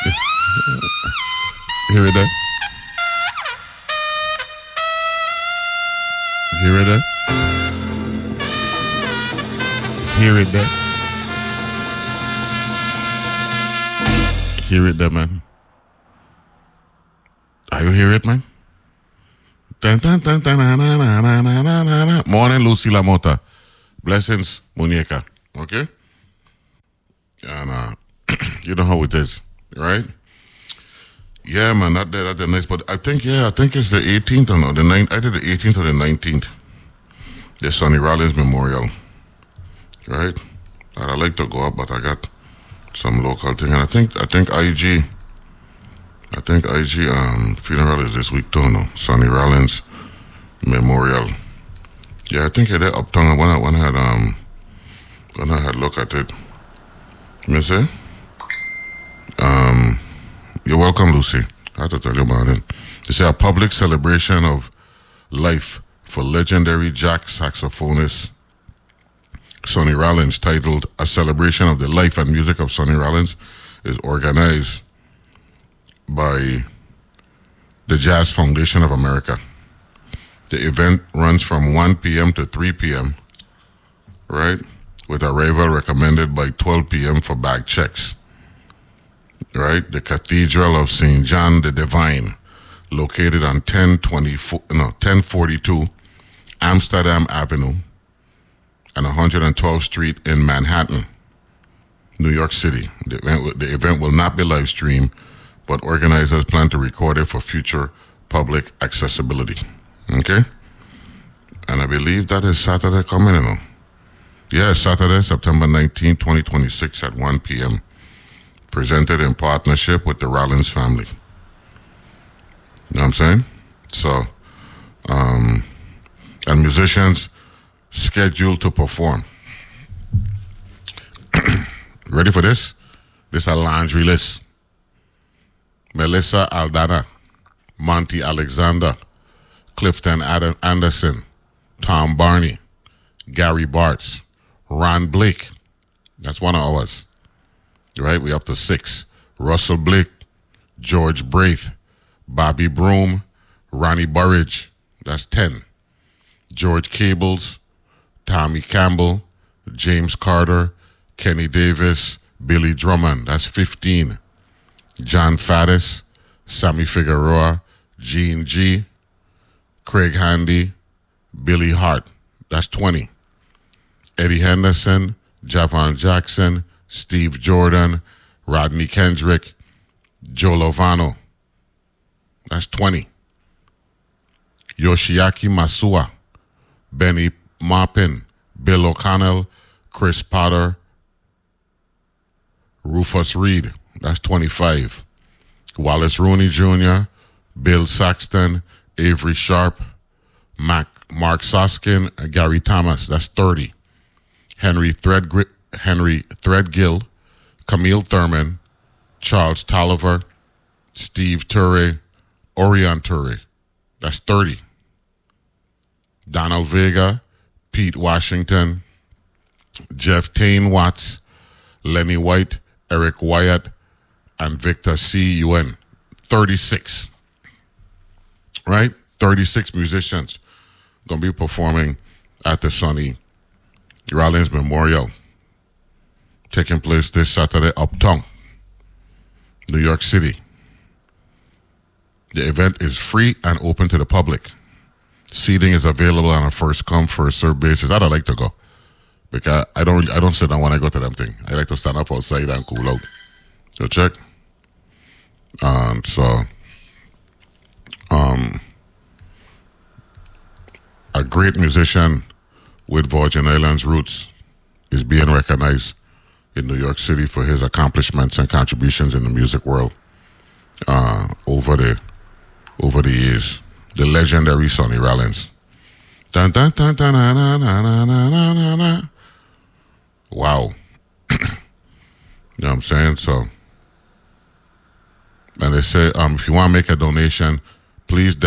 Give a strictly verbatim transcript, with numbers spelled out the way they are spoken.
Hear it there? Hear it there? Hear it there? Hear it there, man. Are you hear it, man? Dun, dun, dun, dun, na, na, na, na, na, na, na. Morning, Lucy Lamota. Blessings, Muñeca. Okay? And uh, you know how it is, right? Yeah, man, that that that's nice. But I think, yeah, I think it's the eighteenth or no, the ninth. I did the eighteenth or the nineteenth. The Sonny Rollins Memorial, right? I'd like to go up, but I got some local thing, and I think I think I G, I think I G um funeral is this week too. No, Sonny Rollins Memorial. Yeah, I think it uptown. When I when I had um when I had look at it, me say, um, you're welcome, Lucy. I have to tell you about it. They say a public celebration of life for legendary Jack saxophonist Sonny Rollins, titled "A Celebration of the Life and Music of Sonny Rollins," is organized by the Jazz Foundation of America. The event runs from one p.m. to three p.m., right? With arrival recommended by twelve p.m. for bag checks, right? The Cathedral of Saint John the Divine, located on ten twenty-four, no, ten forty-two Amsterdam Avenue and one hundred twelfth Street in Manhattan, New York City. The event, the event will not be live streamed, but organizers plan to record it for future public accessibility. Okay? And I believe that is Saturday coming, you know. Yeah, Saturday, September nineteenth, twenty twenty-six at one p.m. Presented in partnership with the Rollins family. You know what I'm saying? So, um, and musicians scheduled to perform. Ready for this? This is a laundry list. Melissa Aldana, Monty Alexander, Clifton Adam Anderson, Tom Barney, Gary Bartz, Ron Blake. That's one of ours. Right? We up to six. Russell Blake, George Braith, Bobby Broom, Ronnie Burridge. That's ten. George Cables, Tommy Campbell, James Carter, Kenny Davis, Billy Drummond. That's fifteen. John Faddis, Sammy Figueroa, Gene G, Craig Handy, Billy Hart. That's twenty. Eddie Henderson, Javon Jackson, Steve Jordan, Rodney Kendrick, Joe Lovano. That's twenty. Yoshiaki Masua, Benny Maupin, Bill O'Connell, Chris Potter, Rufus Reed. That's twenty-five. Wallace Rooney Junior, Bill Saxton, Avery Sharp, Mac, Mark Soskin, and Gary Thomas. That's thirty. Henry Threadgri- Henry Threadgill, Camille Thurman, Charles Tolliver, Steve Turre, Orion Turre. That's thirty. Donald Vega, Pete Washington, Jeff Tain Watts, Lenny White, Eric Wyatt, and Victor C. Yuen. thirty-six. Right? thirty-six musicians going to be performing at the Sonny Rollins Memorial, taking place this Saturday uptown, New York City. The event is free and open to the public. Seating is available on a first come, first served basis. I don't like to go because I don't I don't sit down when I go to them thing. I like to stand up outside and cool out. So check. And so um a great musician with Virgin Islands roots is being recognized in New York City for his accomplishments and contributions in the music world uh, over the over the years. The legendary Sonny Rollins. Dun, dun, dun, dun, na, na, na, na, na, na, na. Wow. You know what I'm saying? So, and they say, um, if you want to make a donation, please